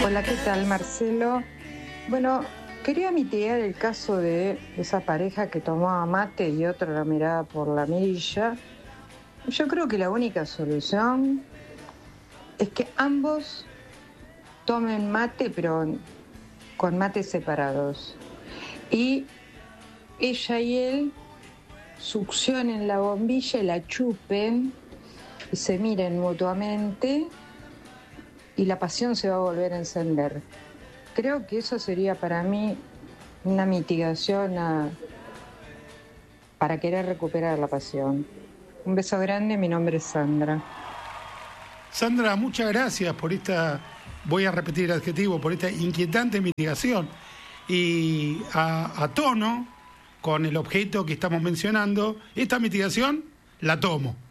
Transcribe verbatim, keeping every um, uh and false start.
Hola, ¿qué tal, Marcelo? Bueno, quería mitigar el caso de esa pareja que tomaba mate y otro la miraba por la mirilla. Yo creo que la única solución es que ambos tomen mate, pero con mates separados. Y ella y él succionen la bombilla y la chupen y se miren mutuamente y la pasión se va a volver a encender. Creo que eso sería para mí una mitigación a, para querer recuperar la pasión. Un beso grande, mi nombre es Sandra. Sandra, muchas gracias por esta, voy a repetir el adjetivo, por esta inquietante mitigación. Y a, a tono con el objeto que estamos mencionando, esta mitigación la tomo.